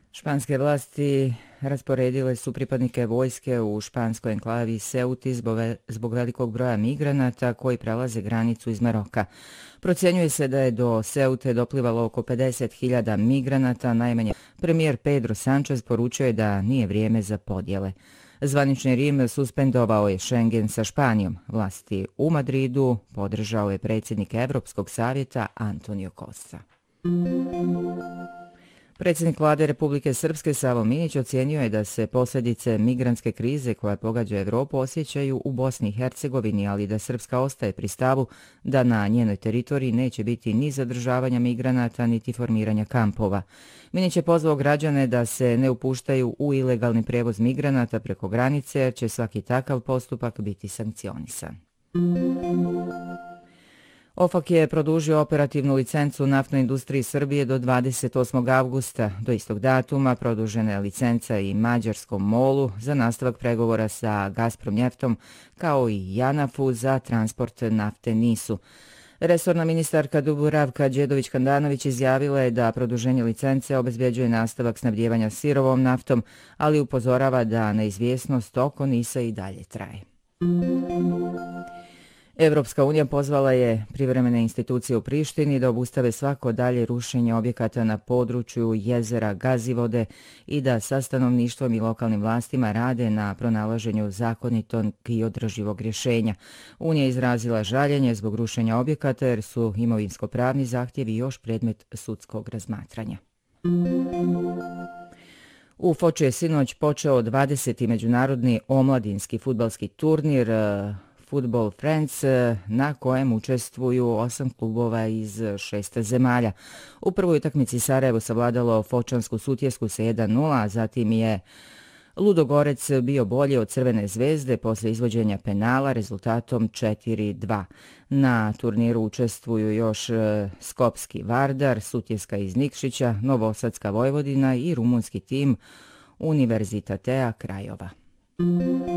Španske vlasti rasporedile su pripadnike vojske u španskoj enklavi Ceuti zbog velikog broja migranata koji prelaze granicu iz Maroka. Procjenjuje se da je do Ceute doplivalo oko 50.000 migranata, najmanje. Premijer Pedro Sánchez poručio je da nije vrijeme za podjele. Zvanični Rim suspendovao je Schengen sa Španijom. Vlasti u Madridu podržao je predsjednik Europskog savjeta Antonio Costa. Predsjednik vlade Republike Srpske Savo Minić ocijenio je da se posljedice migrantske krize koja pogađa Europu osjećaju u Bosni i Hercegovini, ali da Srpska ostaje pri stavu da na njenoj teritoriji neće biti ni zadržavanja migranata niti formiranja kampova. Minić je pozvao građane da se ne upuštaju u ilegalni prevoz migranata preko granice jer će svaki takav postupak biti sankcionisan. OFAK je produžio operativnu licencu naftnoj industriji Srbije do 28. avgusta. Do istog datuma produžena je licenca i mađarskom MOL-u za nastavak pregovora sa Gazpromnjeftom, kao i JANAF-u za transport nafte NIS-u. Resorna ministarka Dubravka Đedović-Handanović izjavila je da produženje licence obezbjeđuje nastavak snabdijevanja sirovom naftom, ali upozorava da neizvjesnost oko NIS-a i dalje traje. Evropska unija pozvala je privremene institucije u Prištini da obustave svako dalje rušenje objekata na području jezera Gazivode i da sa stanovništvom i lokalnim vlastima rade na pronalaženju zakonitog i održivog rješenja. Unija je izrazila žaljenje zbog rušenja objekata jer su imovinsko-pravni zahtjevi još predmet sudskog razmatranja. U Foči je sinoć počeo 20. međunarodni omladinski fudbalski turnir Football Friends, na kojem učestvuju 8 klubova iz 6 zemalja. U prvoj utakmici Sarajevo savladalo Fočansku Sutjesku sa 1:0, a zatim je Ludogorec bio bolji od Crvene zvezde posle izvođenja penala rezultatom 4:2. Na turniru učestvuju još Skopski Vardar, Sutjeska iz Nikšića, Novosadska Vojvodina i rumunski tim Univerzitatea Krajova.